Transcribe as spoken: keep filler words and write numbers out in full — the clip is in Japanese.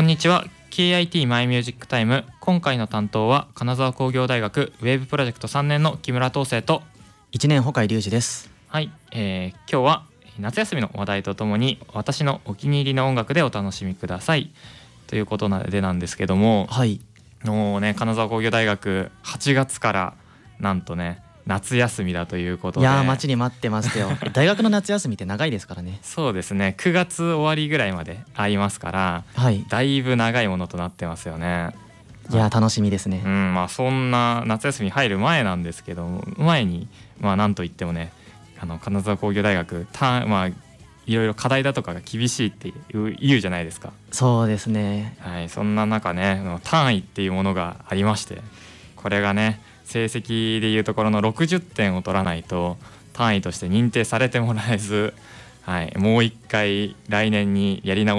こんにちは。 ケーアイティー マイミュージックタイム。今回の担当は金沢工業大学ウェーブプロジェクトさんねんの木村東生といちねん保海隆二です。 はい、えー、今日は夏休みの話題とともに私のお気に入りの音楽でお楽しみくださいということでなんですけども、 はい、 もうね金沢工業大学はちがつからなんとね夏休みだということで、 いやー待ちに待ってましたよ大学の夏休みって長いですからね。 そうですね、くがつ終わりぐらいまでありますから、 はい、 だいぶ長いものとなってますよね。 いやー楽しみですね。 うん、まあそんな夏休み入る前なんですけども、前にまあなんといってもね、あの金沢工業大学たまあいろいろ課題だとかが厳しいって言う、言うじゃないですか。 そうですね。 はい、そんな中ね単位っていうものがありまして、これがね成績でいうところのろくじゅってんを取らないと単位として認定されてもらえず、はい、もう一回来年にやり直